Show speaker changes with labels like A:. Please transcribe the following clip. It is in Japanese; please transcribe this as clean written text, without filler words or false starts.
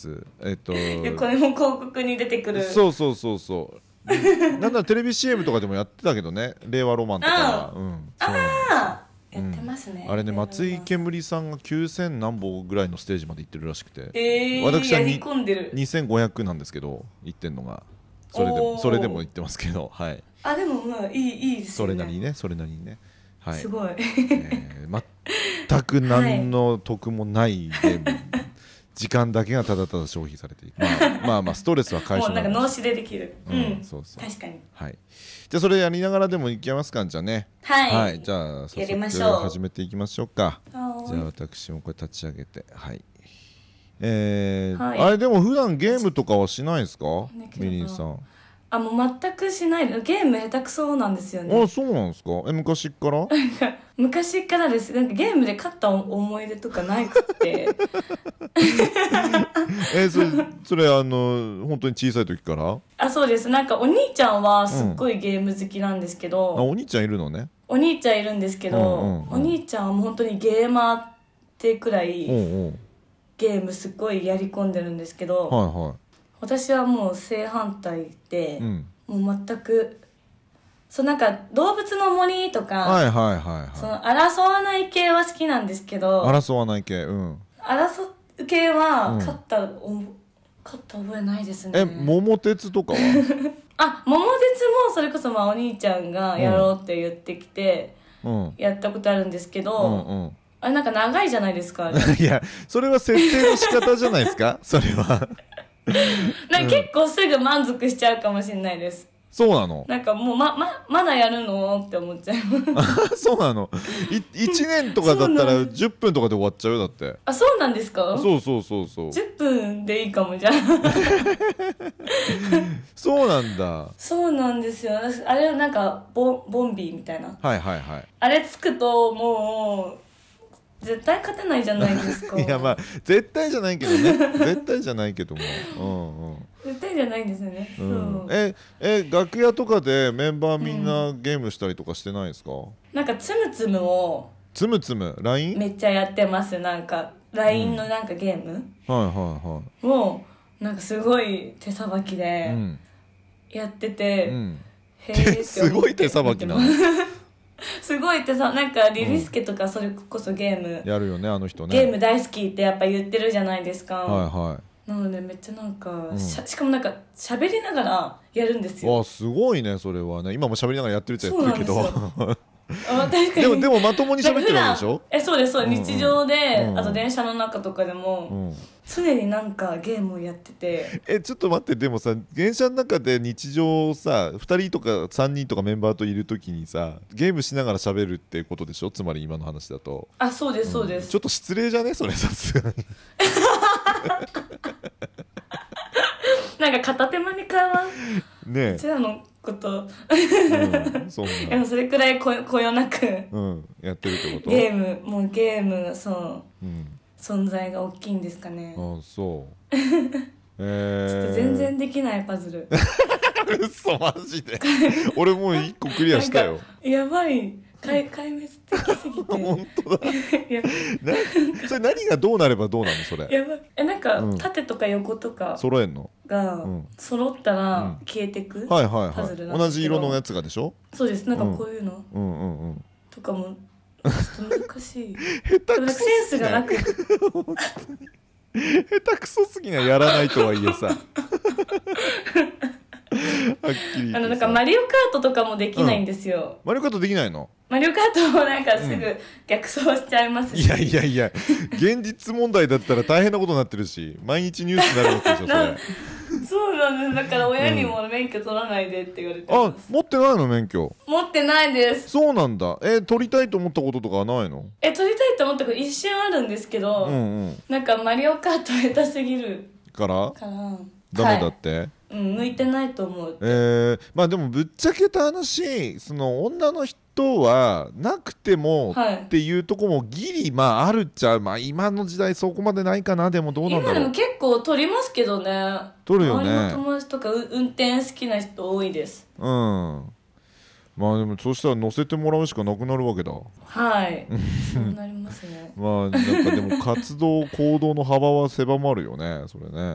A: つ。
B: 横にも広告に出てくる。
A: そうそうそうそうなんだらテレビ CM とかでもやってたけどね、令和ロマンとかは。そう
B: やってますね。
A: あれね、松井けむりさんが9000何本ぐらいのステージまで行ってるらしくて、私は
B: やり込んでる。
A: 2500なんですけど、行ってんのがそれでも行ってますけど、はい。
B: でもまあいいですよね。
A: それなりにね、はい。
B: すごい、
A: 全く何の得もないゲーム、時間だけがただただ消費されていく。まあストレスは解消
B: もうなんか脳死でできる。
A: そうそう、
B: 確かに。
A: はい。じゃあそれやりながらでもいきますか。じゃあね、はい、じゃあ早速始めていきましょうか。じゃあ私もこれ立ち上げて、はい。あれでも普段ゲームとかはしないですか、ミリンさん。
B: もう全くしない。ゲーム下手くそなんですよね。
A: そうなんですか。昔から
B: 昔からです。なんかゲームで勝った思い出とかなくて
A: それ本当に小さい時から。
B: そうです。なんかお兄ちゃんはすっごいゲーム好きなんですけど、
A: お兄ちゃんいるのね。
B: お兄ちゃんいるんですけど、お兄ちゃんはもう本当にゲーマーってくらいゲームすっごいやり込んでるんですけど、私はもう正反対で、もう全くなんか動物の森とか、その争わない系は好きなんですけど、
A: 争わない系、
B: 争う系は勝った覚えないですね。
A: 桃鉄とかは
B: 桃鉄もそれこそお兄ちゃんがやろうって言ってきてやったことあるんですけど、あれなんか長いじゃないですか。
A: いや、それは設定の仕方じゃないですかそれは
B: なんか結構すぐ満足しちゃうかもしれないです。
A: そうなの。
B: なんかもうまだやるのって思っちゃう
A: そうなの。1年とかだったら10分とかで終わっちゃうよ。だって
B: そうなんですか。
A: そう
B: 10分でいいかも。じゃあ
A: そうなんだ。
B: そうなんですよ。あれはなんかボンビーみたいな、あれつくともう絶対勝てないじゃないですか。
A: いや絶対じゃないけどね絶対じゃないけども
B: 絶対じゃないんですよね。
A: 楽屋とかでメンバーみんなゲームしたりとかしてないですか。
B: なんかつむつむを
A: LINE
B: めっちゃやってます。なんか LINE のなんかゲームをなんかすごい手さばきでやってて、
A: すごい手さばきなの
B: すごいってなんかリリスケとかそれこそゲーム
A: やるよね、あの人ね。
B: ゲーム大好きってやっぱ言ってるじゃないですか。なのでめっちゃなんか、しかもなんか喋りながらやるんですよ。
A: すごいね。それはね、今も喋りながらやってるっちゃやってるけどでもまともに喋ってるわけでしょ。
B: そうです。日常で、あと電車の中とかでも、常になんかゲームをやってて。
A: ちょっと待って。でもさ、電車の中で日常さ、2人とか3人とかメンバーといるときにさ、ゲームしながら喋るってことでしょ。つまり今の話だと。
B: そうですそうです。
A: ちょっと失礼じゃねそれ、さすがに
B: なんか片手間に会話
A: ね
B: うちらのこと
A: そん
B: なそれくらいこよなく
A: やってるってこと。
B: ゲーム存在が大きいんですかね。
A: そうちょ
B: っと全然できないパズル
A: 嘘マジで俺もう1個クリアしたよ。
B: やばい、壊滅的すぎて
A: 本当だそれ何がどうなればどうなのそれ。
B: やばい。なんか、縦とか横とか
A: 揃えんの
B: が揃ったら消えてくパズルなんですけど、
A: 同じ色のやつがでしょ。
B: そうです。なんかこういうのとかも難しい
A: 下手くそ
B: センスがなくて
A: 下手くそすぎない。やらないとはいえさはっきり言ってさ、
B: なんかマリオカートとかもできないんですよ。
A: マリオカートできないの。
B: マリオカートもなんかすぐ逆走しちゃいますし、
A: いや現実問題だったら大変なことになってるし、毎日ニュースになるわけでしょそれ
B: そうなんです。だから親にも免許取らないでって言われてます。
A: 持ってないの免許。
B: 持ってないです。
A: そうなんだ。取りたいと思ったこととかはないの。
B: 取りたいと思ったこと一瞬あるんですけど、なんかマリオカート下手すぎるから
A: ダメだって、
B: 向いてないと思う。
A: でもぶっちゃけた話、その女の人はなくてもっていうとこもギリあるっちゃ、今の時代そこまでないかな。でもどうなんだろう。
B: 今でも結構取りますけどね。
A: 取るよね。
B: 周りの友達とか運転好きな人多いです。
A: でもそうしたら乗せてもらうしかなくなるわけだ。
B: そうなりますね
A: なんかでも活動行動の幅は狭まるよねそれね。